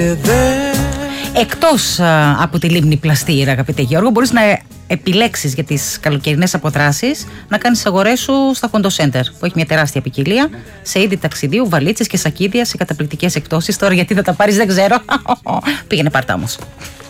Εκτός από τη λίμνη Πλαστήρα, αγαπητέ Γιώργο, μπορείς να επιλέξεις για τις καλοκαιρινές αποδράσεις να κάνεις αγορές σου στα Hondo Center, που έχει μια τεράστια ποικιλία σε είδη ταξιδίου, βαλίτσες και σακίδια σε καταπληκτικές εκπτώσεις. Τώρα γιατί θα τα πάρεις δεν ξέρω. Πήγαινε πάρτα όμως.